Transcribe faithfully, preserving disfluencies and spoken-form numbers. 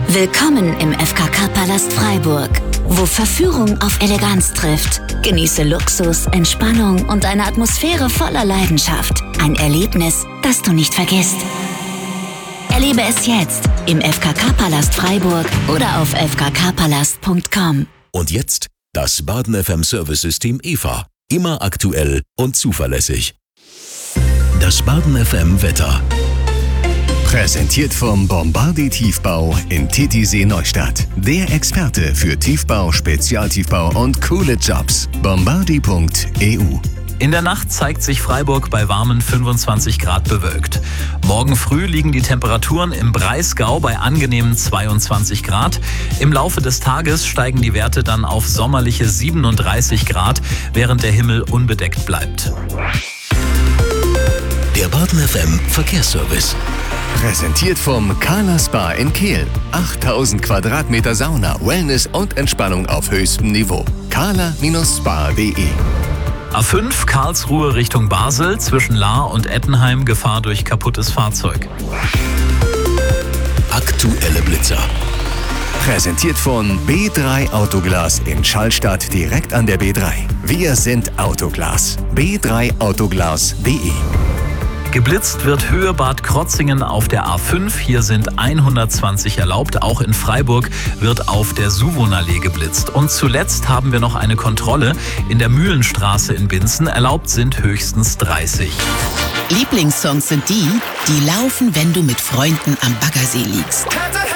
Willkommen im F K K-Palast Freiburg, wo Verführung auf Eleganz trifft. Genieße Luxus, Entspannung und eine Atmosphäre voller Leidenschaft. Ein Erlebnis, das du nicht vergisst. Erlebe es jetzt im F K K-Palast Freiburg oder auf f k k palast punkt com. Und jetzt das Baden F M Service-System E V A. Immer aktuell und zuverlässig. Das Baden F M Wetter. Präsentiert vom Bombardier Tiefbau in Titisee Neustadt. Der Experte für Tiefbau, Spezialtiefbau und coole Jobs. bombardier punkt e u. In der Nacht zeigt sich Freiburg bei warmen fünfundzwanzig Grad bewölkt. Morgen früh liegen die Temperaturen im Breisgau bei angenehmen zweiundzwanzig Grad. Im Laufe des Tages steigen die Werte dann auf sommerliche siebenunddreißig Grad, während der Himmel unbedeckt bleibt. Der Baden F M Verkehrsservice. Präsentiert vom Kala Spa in Kehl. achttausend Quadratmeter Sauna, Wellness und Entspannung auf höchstem Niveau. kala Spa punkt de. A fünf Karlsruhe Richtung Basel, zwischen Lahr und Ettenheim Gefahr durch kaputtes Fahrzeug. Aktuelle Blitzer. Präsentiert von B drei Autoglas in Schallstadt direkt an der B drei. Wir sind Autoglas. b drei autoglas punkt de. Geblitzt wird Höhe Bad Krotzingen auf der A fünf. Hier sind hundertzwanzig erlaubt. Auch in Freiburg wird auf der Suwonallee geblitzt. Und zuletzt haben wir noch eine Kontrolle. In der Mühlenstraße in Binzen erlaubt sind höchstens dreißig. Lieblingssongs sind die, die laufen, wenn du mit Freunden am Baggersee liegst.